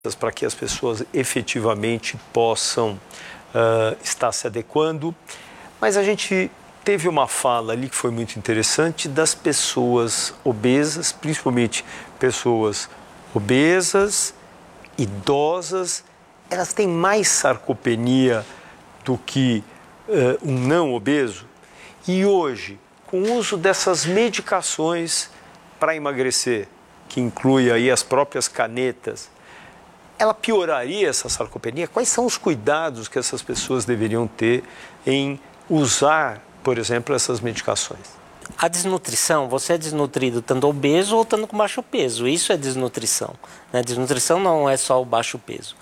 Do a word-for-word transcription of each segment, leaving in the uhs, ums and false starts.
para que as pessoas efetivamente possam uh, estar se adequando. Mas a gente teve uma fala ali que foi muito interessante das pessoas obesas, principalmente pessoas obesas, idosas, elas têm mais sarcopenia do que uh, um não obeso. E hoje, com o uso dessas medicações para emagrecer, que inclui aí as próprias canetas, ela pioraria essa sarcopenia? Quais são os cuidados que essas pessoas deveriam ter em usar, por exemplo, essas medicações? A desnutrição, você é desnutrido estando obeso ou estando com baixo peso. Isso é desnutrição, né? Desnutrição não é só o baixo peso.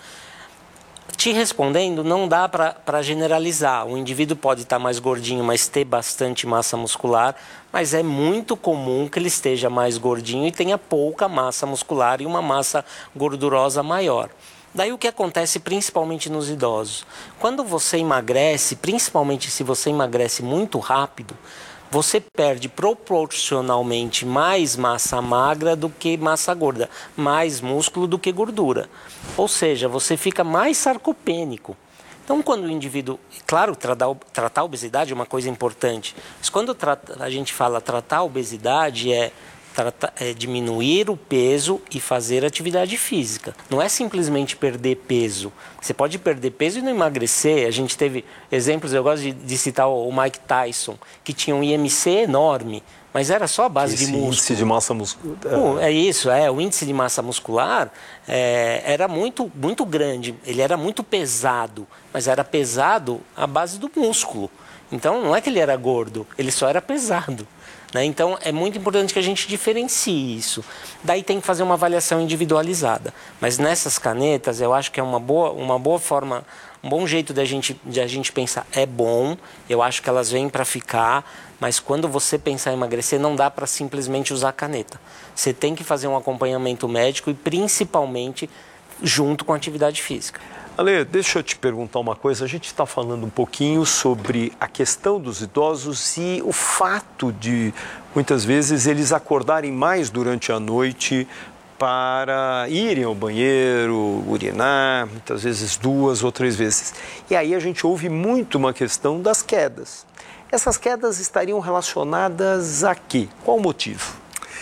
Te respondendo, não dá para generalizar. O indivíduo pode estar mais gordinho, mas ter bastante massa muscular, mas é muito comum que ele esteja mais gordinho e tenha pouca massa muscular e uma massa gordurosa maior. Daí o que acontece principalmente nos idosos? Quando você emagrece, principalmente se você emagrece muito rápido, você perde proporcionalmente mais massa magra do que massa gorda, mais músculo do que gordura. Ou seja, você fica mais sarcopênico. Então, quando o indivíduo... Claro, tratar, tratar a obesidade é uma coisa importante, mas quando trata, a gente fala tratar a obesidade é... Trata, é diminuir o peso e fazer atividade física. Não é simplesmente perder peso. Você pode perder peso e não emagrecer. A gente teve exemplos, eu gosto de, de citar o Mike Tyson, que tinha um I M C enorme, mas era só a base Esse de músculo. índice de massa muscular. É... é isso, é. O índice de massa muscular é, era muito, muito grande. Ele era muito pesado, mas era pesado à base do músculo. Então, não é que ele era gordo, ele só era pesado. Né? Então, é muito importante que a gente diferencie isso. Daí tem que fazer uma avaliação individualizada. Mas nessas canetas, eu acho que é uma boa, uma boa forma, um bom jeito de a gente, de a gente pensar. É bom, eu acho que elas vêm para ficar, mas quando você pensar em emagrecer, não dá para simplesmente usar caneta. Você tem que fazer um acompanhamento médico e, principalmente, junto com a atividade física. Ale, deixa eu te perguntar uma coisa. A gente está falando um pouquinho sobre a questão dos idosos e o fato de, muitas vezes, eles acordarem mais durante a noite para irem ao banheiro, urinar, muitas vezes duas ou três vezes. E aí a gente ouve muito uma questão das quedas. Essas quedas estariam relacionadas a quê? Qual o motivo?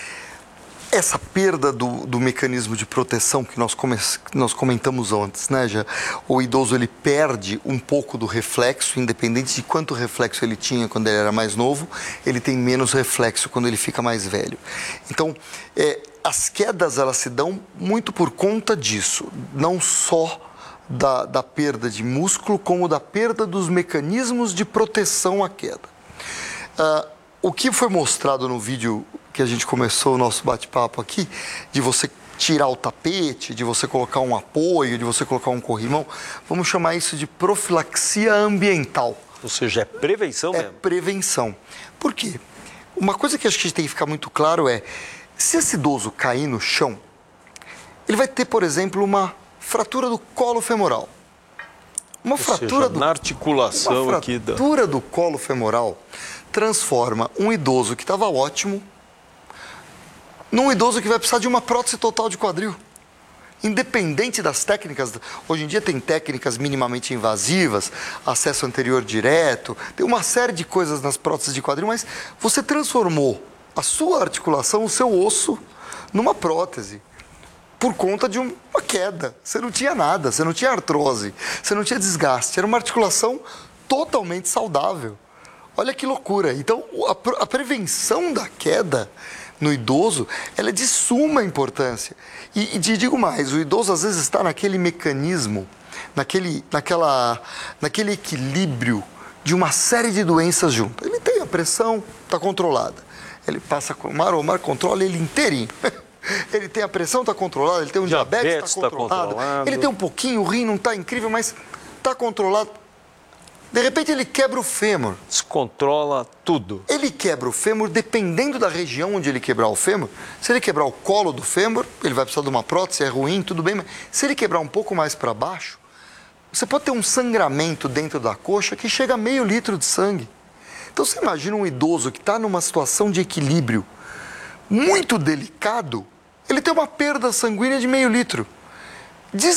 Essa perda do, do mecanismo de proteção que nós, come, nós comentamos antes, né, já? O idoso ele perde um pouco do reflexo, independente de quanto reflexo ele tinha quando ele era mais novo, ele tem menos reflexo quando ele fica mais velho. Então, é, as quedas elas se dão muito por conta disso, não só da, da perda de músculo, como da perda dos mecanismos de proteção à queda. Uh, o que foi mostrado no vídeo que a gente começou o nosso bate-papo aqui, de você tirar o tapete, de você colocar um apoio, de você colocar um corrimão, vamos chamar isso de profilaxia ambiental. Ou seja, é prevenção mesmo? É prevenção. Por quê? Uma coisa que acho que a gente tem que ficar muito claro é, se esse idoso cair no chão, ele vai ter, por exemplo, uma fratura do colo femoral. Uma Ou fratura seja, do, na articulação uma aqui da... fratura do colo femoral transforma um idoso que estava ótimo num idoso que vai precisar de uma prótese total de quadril. Independente das técnicas, hoje em dia tem técnicas minimamente invasivas, acesso anterior direto, tem uma série de coisas nas próteses de quadril, mas você transformou a sua articulação, o seu osso, numa prótese por conta de uma queda. Você não tinha nada, você não tinha artrose, você não tinha desgaste, era uma articulação totalmente saudável. Olha que loucura. Então, a, a prevenção da queda no idoso, ela é de suma importância. E, e te digo mais, o idoso às vezes está naquele mecanismo, naquele, naquela, naquele equilíbrio de uma série de doenças juntas. Ele tem a pressão, está controlada. Ele passa com o mar, o mar controla ele inteirinho. Ele tem a pressão, está controlada, ele tem um diabetes, está controlado. controlado. Ele tem um pouquinho, o rim não está incrível, mas está controlado. De repente ele quebra o fêmur. Descontrola tudo. Ele quebra o fêmur, dependendo da região onde ele quebrar o fêmur. Se ele quebrar o colo do fêmur, ele vai precisar de uma prótese, é ruim, tudo bem. Mas se ele quebrar um pouco mais para baixo, você pode ter um sangramento dentro da coxa que chega a meio litro de sangue. Então você imagina um idoso que está numa situação de equilíbrio muito delicado, ele tem uma perda sanguínea de meio litro.